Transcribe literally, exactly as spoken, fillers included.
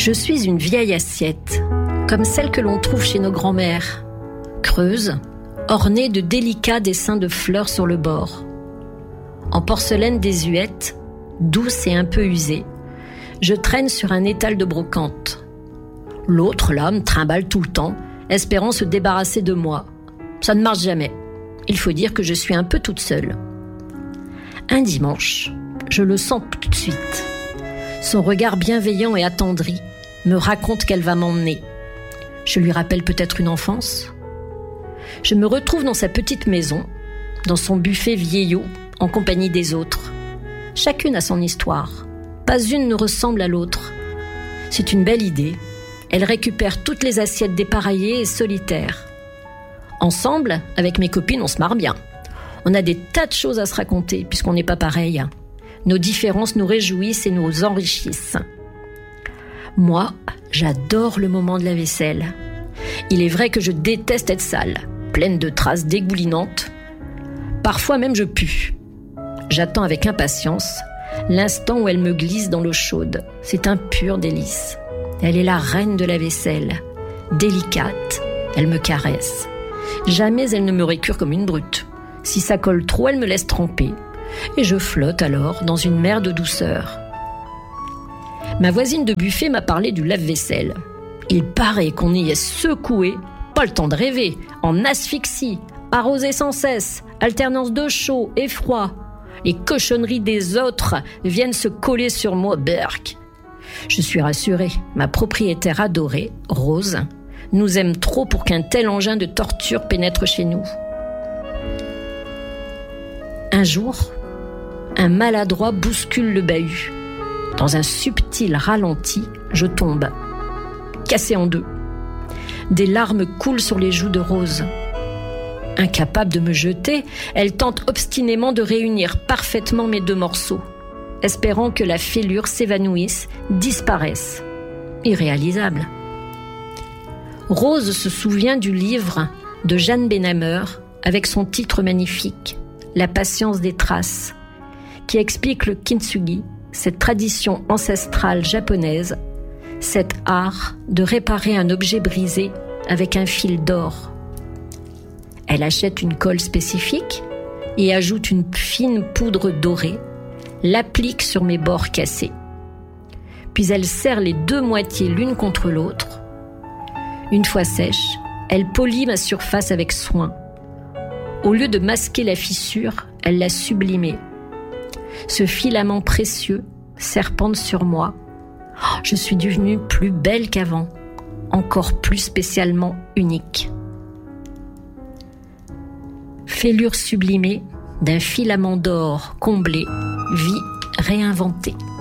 Je suis une vieille assiette, comme celle que l'on trouve chez nos grands-mères, creuse, ornée de délicats dessins de fleurs sur le bord. En porcelaine désuète, douce et un peu usée, je traîne sur un étal de brocante. L'autre, là, me trimballe tout le temps, espérant se débarrasser de moi. Ça ne marche jamais. Il faut dire que je suis un peu toute seule. Un dimanche, je le sens tout de suite. Son regard bienveillant et attendri me raconte qu'elle va m'emmener. Je lui rappelle peut-être une enfance. Je me retrouve dans sa petite maison, dans son buffet vieillot, en compagnie des autres. Chacune a son histoire. Pas une ne ressemble à l'autre. C'est une belle idée. Elle récupère toutes les assiettes dépareillées et solitaires. Ensemble, avec mes copines, on se marre bien. On a des tas de choses à se raconter, puisqu'on n'est pas pareil. Nos différences nous réjouissent et nous enrichissent. Moi, j'adore le moment de la vaisselle. Il est vrai que je déteste être sale, pleine de traces dégoulinantes. Parfois même je pue. J'attends avec impatience l'instant où elle me glisse dans l'eau chaude. C'est un pur délice. Elle est la reine de la vaisselle. Délicate, elle me caresse. Jamais elle ne me récure comme une brute. Si ça colle trop, elle me laisse tremper. Et je flotte alors dans une mer de douceur. Ma voisine de buffet m'a parlé du lave-vaisselle. Il paraît qu'on y est secoué, pas le temps de rêver, en asphyxie, arrosé sans cesse, alternance de chaud et froid. Les cochonneries des autres viennent se coller sur moi, berk. Je suis rassurée, ma propriétaire adorée, Rose, nous aime trop pour qu'un tel engin de torture pénètre chez nous. Un jour, un maladroit bouscule le bahut. Dans un subtil ralenti, je tombe, cassée en deux. Des larmes coulent sur les joues de Rose. Incapable de me jeter, elle tente obstinément de réunir parfaitement mes deux morceaux, espérant que la fêlure s'évanouisse, disparaisse. Irréalisable. Rose se souvient du livre de Jeanne Benhammer avec son titre magnifique, La patience des traces, qui explique le kintsugi, cette tradition ancestrale japonaise, cet art de réparer un objet brisé avec un fil d'or. Elle achète une colle spécifique et ajoute une fine poudre dorée, l'applique sur mes bords cassés. Puis elle serre les deux moitiés l'une contre l'autre. Une fois sèche, elle polit ma surface avec soin. Au lieu de masquer la fissure, elle l'a sublimée. Ce filament précieux serpente sur moi. Oh, je suis devenue plus belle qu'avant, encore plus spécialement unique. Fêlure sublimée d'un filament d'or comblé, vie réinventée.